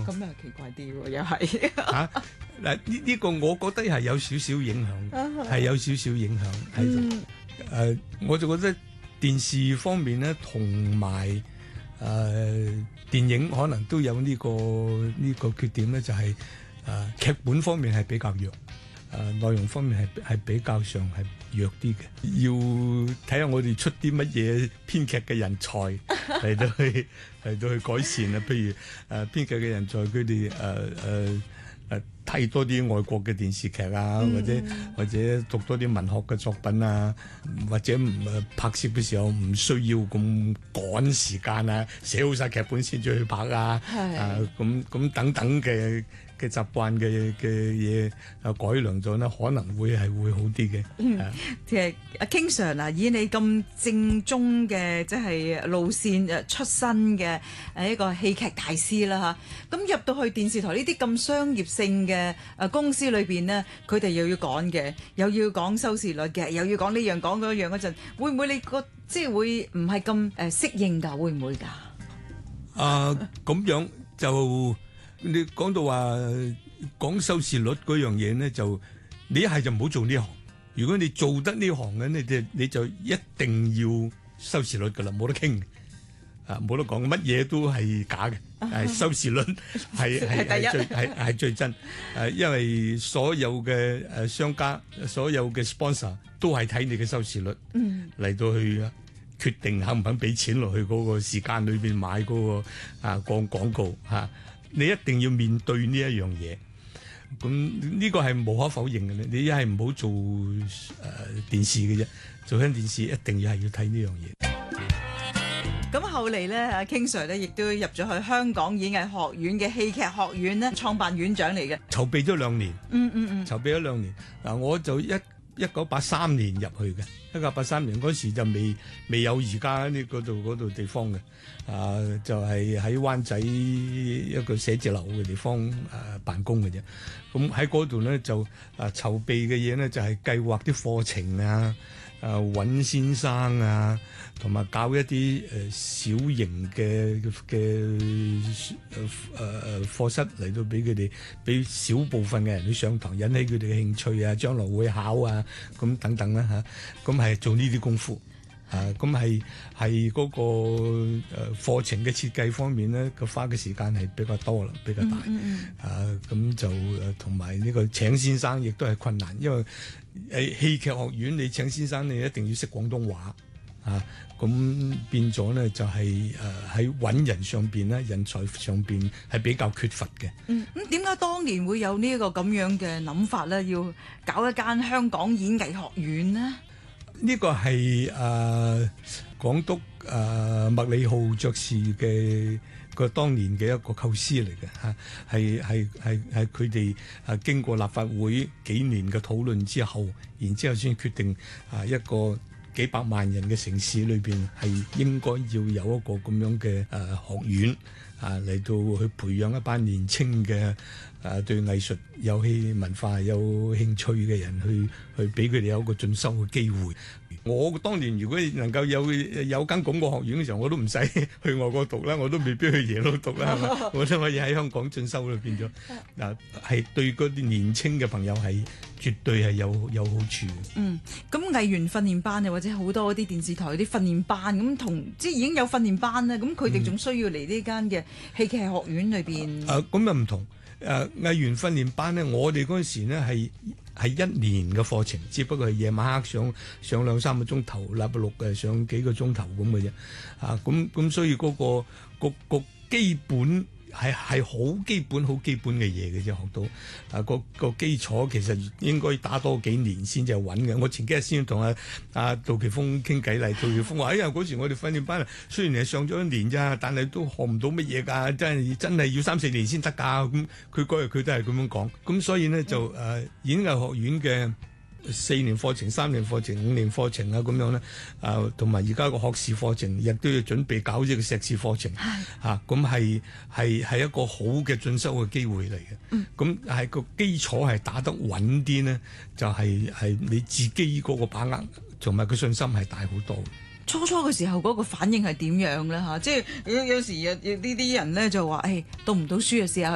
咁又奇怪啲喎，又係嚇嗱呢個我覺得係有少少影響，係有少少影響喺度。我就覺得電視方面咧，同埋電影可能都有呢個缺點咧，就係劇本方面係比較弱。內容方面係比較上係弱啲嘅，要睇下我哋出啲乜嘢編劇嘅人才嚟到去改善啊。譬如編劇嘅人才，佢哋睇多啲外國嘅電視劇啊，或者讀多啲文學嘅作品啊，或者拍攝嘅時候唔需要咁趕時間啊，寫好晒劇本先至去拍啊，咁等等嘅習慣嘅嘢改良咗呢，可能會好啲嘅。 其實阿 King Sir 嗱，以你咁正宗嘅即係路線出身嘅一個戲劇大師啦嚇，咁入到去電視台呢啲咁商業性嘅公司裏邊呢，佢哋又要趕嘅，又要講收視率嘅，又要講呢樣講嗰樣嗰陣，會唔會你即係會唔係咁適應㗎？會唔會㗎？ 咁樣就。你講到話講收視率嗰樣嘢咧，就你一係就唔好做呢行。如果你做得呢行嘅，你就一定要收視率噶啦，冇得傾冇得講，乜嘢都係假嘅，係收視率係最真。因為所有嘅商家、所有嘅 sponsor 都係睇你嘅收視率嚟到去決定肯唔肯俾錢落去嗰個時間裏邊買嗰個廣告嚇。你一定要面對呢一樣嘢，咁呢個係無可否認嘅。你一係唔好做電視嘅啫，做緊電視一定要睇呢樣嘢。 咁後嚟咧，阿 King Sir 咧亦都入咗去香港演藝學院嘅戲劇學院咧，創辦院長嚟嘅。 籌備咗2年，籌備咗2年。嗱，我就1983年入去嘅，1983年嗰時就未有而家呢嗰度地方嘅，就係喺灣仔一個寫字樓嘅地方辦公嘅啫。咁喺嗰度咧就籌備嘅嘢咧就係計劃啲課程啊，揾先生啊，同埋搞一啲小型嘅課室嚟到俾佢哋，俾少部分嘅人去上堂，引起佢哋嘅興趣啊，將來會考啊，咁等等啦嚇。咁係做呢啲功夫咁係嗰個課程嘅設計方面咧，個花嘅時間係比較多啦，比較大。咁就同埋呢個請先生亦都係困難，因為戲劇學院你請先生你一定要識廣東話咁變咗呢就係喺揾人上邊咧，人才上邊係比較缺乏嘅。 咁點解當年會有呢一個咁樣嘅諗法咧？要搞一間香港演藝學院呢？ 呢個係港督麥理浩爵士嘅個當年嘅一個構思嚟嘅嚇，係佢哋經過立法會幾年嘅討論之後，然之後先決定一個幾百萬人嘅城市裏邊係應該要有一個咁樣嘅學院嚟到去培養一班年青嘅對藝術有戲文化有興趣嘅人，去俾佢哋有一個進修嘅機會。我當年如果能夠有間咁個學院嘅時候，我都唔使去外國讀啦，我都未必去耶魯讀啦，係嘛？我都可以喺香港進修啦，變咗係對嗰啲年青嘅朋友係絕對係有好處嘅。 咁藝員訓練班或者好多啲電視台啲訓練班咁，同即係已經有訓練班啦，咁佢哋仲需要嚟呢間嘅戲劇學院裏邊。 咁又唔同。藝員訓練班咧，我哋嗰陣時咧係1年嘅課程，只不過係夜晚黑上2-3個鐘頭，禮拜六上幾個鐘頭咁嘅啫。咁所以嗰個基本係好基本嘅嘢嘅啫，學到個基礎其實應該打多幾年先至穩嘅。我前幾日先同阿杜琪峰傾偈嚟，杜琪峰話：嗰時我哋訓練班雖然係上咗1年咋，但係都學唔到乜嘢㗎，真係要3-4年先得㗎。咁佢嗰日佢都係咁樣講。咁所以呢，就演藝學院嘅4年課程、3年課程、5年課程咁樣咧，同埋而家個學士課程亦都要準備搞呢個碩士課程，咁係一個好嘅進修嘅機會嚟嘅。咁係個基礎係打得穩啲呢，就係你自己嗰個把握同埋個信心係大好多。 初嘅時候嗰個反應係點樣咧？即係有時呢啲人咧就話：讀唔到書就試下